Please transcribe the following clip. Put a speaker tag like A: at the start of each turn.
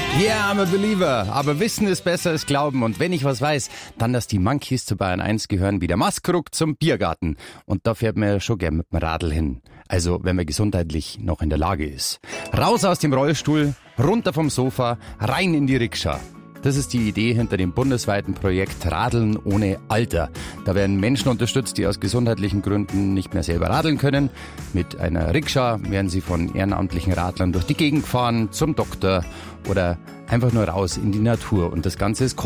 A: Yeah, I'm a believer. Aber Wissen ist besser als Glauben. Und wenn ich was weiß, dann, dass die Monkeys zu Bayern 1 gehören wie der Maskrug zum Biergarten. Und da fährt man ja schon gern mit dem Radl hin. Also, wenn man gesundheitlich noch in der Lage ist. Raus aus dem Rollstuhl, runter vom Sofa, rein in die Rikscha. Das ist die Idee hinter dem bundesweiten Projekt Radeln ohne Alter. Da werden Menschen unterstützt, die aus gesundheitlichen Gründen nicht mehr selber radeln können. Mit einer Rikscha werden sie von ehrenamtlichen Radlern durch die Gegend gefahren, zum Doktor oder einfach nur raus in die Natur. Und das Ganze ist